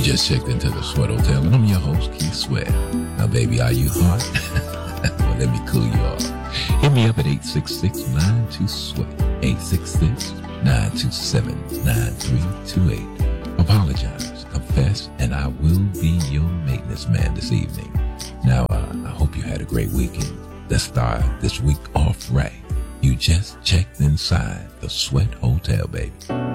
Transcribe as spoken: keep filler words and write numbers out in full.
just checked into the Sweat Hotel, and I'm your host, Keith Sweat. Now, baby, are you hot? Well, let me cool you off. Hit me up at eight six six, nine two, sweat, eight six six, nine two seven, nine three two eight. Apologize, confess, and I will be your maintenance man this evening. Now, uh, I hope you had a great weekend. Let's start this week off right. You just checked inside the Sweat Hotel, baby.